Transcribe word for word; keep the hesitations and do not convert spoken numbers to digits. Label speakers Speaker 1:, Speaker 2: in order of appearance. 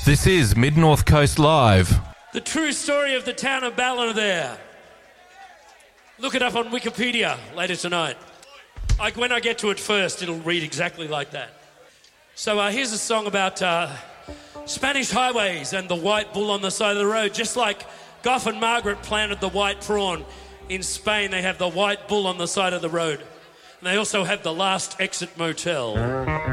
Speaker 1: This is Mid-North Coast Live.
Speaker 2: The true story of the town of Ballina there. Look it up on Wikipedia later tonight. Like when I get to it first, it'll read exactly like that. So uh, here's a song about uh, Spanish highways and the white bull on the side of the road. Just like Gough and Margaret planted the white prawn, in Spain they have the white bull on the side of the road. And they also have the Last Exit Motel.